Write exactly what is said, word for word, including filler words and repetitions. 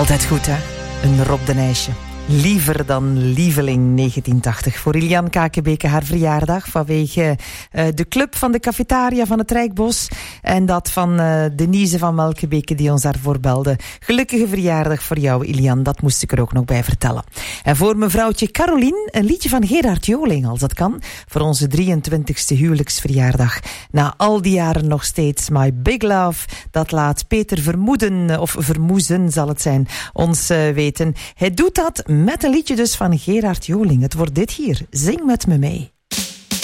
Altijd goed, hè? Een Rob de Nijsje. Liever dan Lieveling negentien tachtig. Voor Ilian Kakebeke haar verjaardag vanwege uh, de club van de cafetaria van het Rijkbos. En dat van uh, Denise van Melkebeke die ons daarvoor belde. Gelukkige verjaardag voor jou, Ilian. Dat moest ik er ook nog bij vertellen. En voor mevrouwtje Caroline een liedje van Gerard Joling, als dat kan. Voor onze drieëntwintigste huwelijksverjaardag. Na al die jaren nog steeds My Big Love. Dat laat Peter vermoeden, of vermoezen zal het zijn, ons uh, weten. Hij doet dat met een liedje dus van Gerard Joling. Het wordt dit hier. Zing met me mee.